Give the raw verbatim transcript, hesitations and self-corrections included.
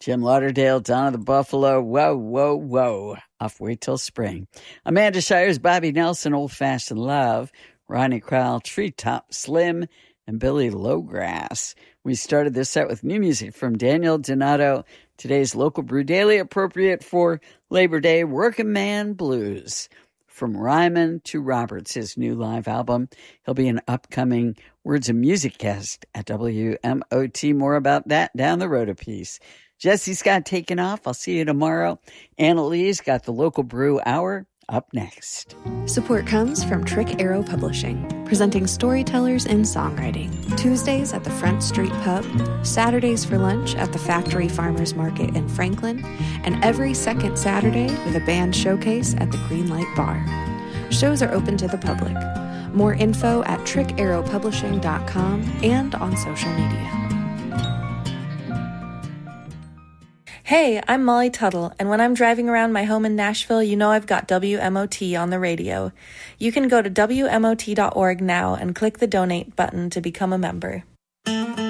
Jim Lauderdale, Donna the Buffalo, whoa, whoa, whoa. Off Wait Till Spring. Amanda Shires, Bobby Nelson, Old Fashioned Love, Ronnie Crowell, Treetop Slim, and Billy Lowgrass. We started this set with new music from Daniel Donato, today's Local Brew Daily, appropriate for Labor Day, Working Man Blues. From Ryman to Roberts, his new live album. He'll be an upcoming Words of Music guest at W M O T. More about that down the road a piece. Jesse's got taken off. I'll see you tomorrow. Annalee's got the Local Brew Hour up next. Support comes from Trick Arrow Publishing, presenting storytellers in songwriting. Tuesdays at the Front Street Pub, Saturdays for lunch at the Factory Farmers Market in Franklin, and every second Saturday with a band showcase at the Greenlight Bar. Shows are open to the public. More info at trick arrow publishing dot com and on social media. Hey, I'm Molly Tuttle, and when I'm driving around my home in Nashville, you know I've got W M O T on the radio. You can go to W M O T dot org now and click the donate button to become a member.